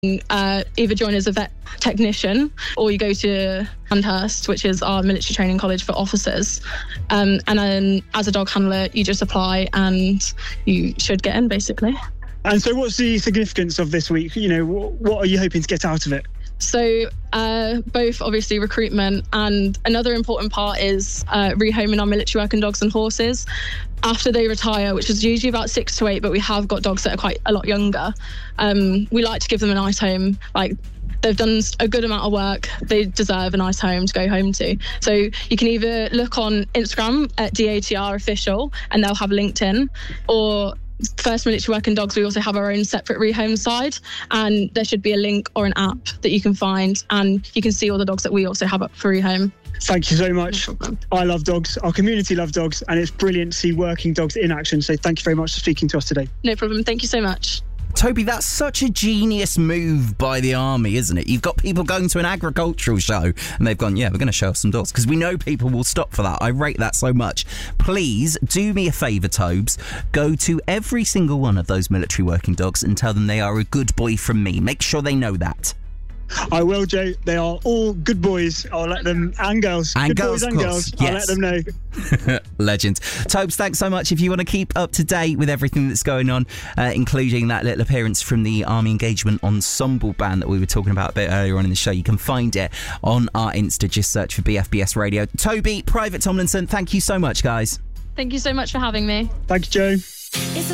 either join as a vet technician or you go to Sandhurst, which is our military training college for officers. And then as a dog handler, you just apply and you should get in, basically. And so what's the significance of this week? You know, what are you hoping to get out of it? So both obviously recruitment, and another important part is rehoming our military working dogs and horses after they retire, which is usually about 6 to 8, but we have got dogs that are quite a lot younger. We like to give them a nice home. Like, they've done a good amount of work. They deserve a nice home to go home to. So you can either look on Instagram at DATR official and they'll have LinkedIn, or First Military Working Dogs, we also have our own separate rehome side, and there should be a link or an app that you can find, and you can see all the dogs that we also have up for rehome. Thank you so much. No, I love dogs. Our community love dogs, and it's brilliant to see working dogs in action. So thank you very much for speaking to us today. No problem. Thank you so much. Toby, that's such a genius move by the army, isn't it? You've got people going to an agricultural show and they've gone, yeah, we're going to show off some dogs, because we know people will stop for that. I rate that so much. Please do me a favour, Tobes. Go to every single one of those military working dogs and tell them they are a good boy from me. Make sure they know that. I will, Joe. They are all good boys. I'll let them, and girls. And good girls, boys and girls. Yes. I'll let them know. Legends. Tobes, thanks so much. If you want to keep up to date with everything that's going on, including that little appearance from the Army Engagement Ensemble Band that we were talking about a bit earlier on in the show, you can find it on our Insta. Just search for BFBS Radio. Toby, Private Tomlinson, thank you so much, guys. Thank you so much for having me. Thank you, Joe.